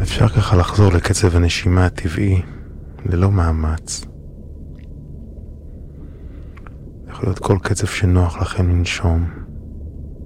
אפשר ככה לחזור לקצב הנשימה הטבעי, ללא מאמץ. יכול להיות כל קצב שנוח לכם לנשום.